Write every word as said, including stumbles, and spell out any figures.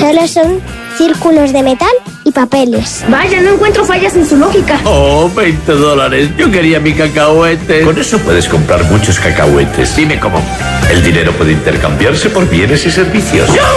Solo son círculos de metal y papeles. Vaya, no encuentro fallas en su lógica. Oh, veinte dólares. Yo quería mi cacahuete. Con eso puedes comprar muchos cacahuetes. Dime cómo. El dinero puede intercambiarse por bienes y servicios. ¡Yo!